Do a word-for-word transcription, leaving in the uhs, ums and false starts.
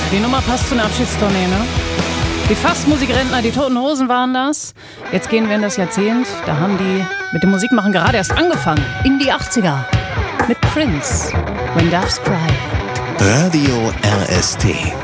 Die Nummer passt zu einer Abschiedstournee, ne? Die Fastmusikrentner, die Toten Hosen waren das. Jetzt gehen wir in das Jahrzehnt. Da haben die mit dem Musikmachen gerade erst angefangen. In die achtziger. Mit Prince. When Doves Cry. Radio R S T.